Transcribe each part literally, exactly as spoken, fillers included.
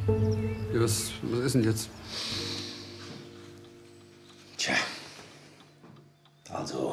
Ja, was, was ist denn jetzt? Tja, also,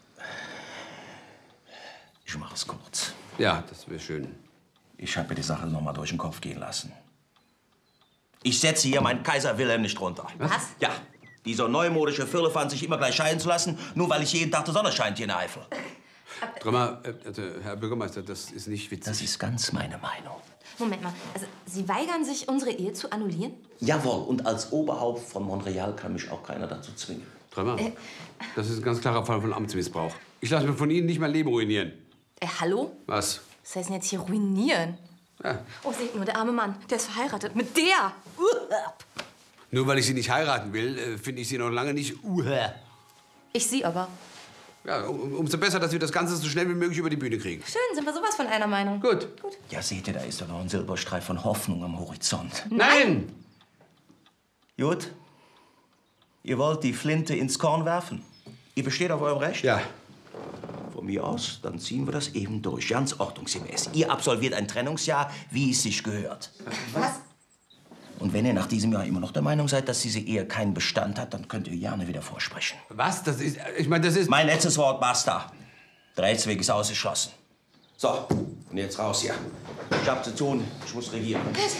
ich mache es kurz. Ja, das wäre schön. Ich habe mir die Sache noch mal durch den Kopf gehen lassen. Ich setze hier meinen Kaiser Wilhelm nicht runter. Was? Ja, dieser neumodische Firlefanz sich immer gleich scheiden zu lassen, nur weil ich jeden Tag die Sonne scheint hier in der Eifel. Drama, äh, also, Herr Bürgermeister, das ist nicht witzig. Das ist ganz meine Meinung. Moment mal, also Sie weigern sich, unsere Ehe zu annullieren? Jawohl, und als Oberhaupt von Montreal kann mich auch keiner dazu zwingen. Drama, Äh. das ist ein ganz klarer Fall von Amtsmissbrauch. Ich lasse mir von Ihnen nicht mein Leben ruinieren. Äh, hallo? Was? Was heißt denn jetzt hier ruinieren? Ja. Oh, seht nur, der arme Mann, der ist verheiratet. Mit der! Nur weil ich Sie nicht heiraten will, äh, finde ich Sie noch lange nicht uher. Ich Sie aber. Ja, um, umso besser, dass wir das Ganze so schnell wie möglich über die Bühne kriegen. Schön, sind wir sowas von einer Meinung. Gut. Gut. Ja, seht ihr, da ist doch noch ein Silberstreif von Hoffnung am Horizont. Nein! Gut. Ihr wollt die Flinte ins Korn werfen. Ihr besteht auf eurem Recht? Ja. Von mir aus, dann ziehen wir das eben durch, ganz ordnungsgemäß. Ihr absolviert ein Trennungsjahr, wie es sich gehört. Was? Und wenn ihr nach diesem Jahr immer noch der Meinung seid, dass diese Ehe keinen Bestand hat, dann könnt ihr gerne wieder vorsprechen. Was? Das ist. Ich meine, das ist. Mein letztes Wort, basta. Der Rechtsweg ist ausgeschlossen. So, und jetzt raus hier. Ich hab zu tun, ich muss regieren.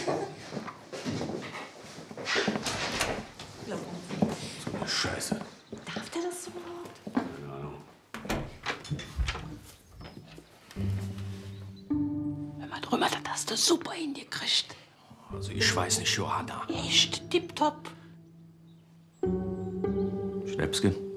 So eine Scheiße. Darf der das so überhaupt? Keine Ahnung. Wenn man drüber, das hast du super hingekriegt. Also ich weiß nicht, Johanna. Echt tipptopp. Schnäpschen.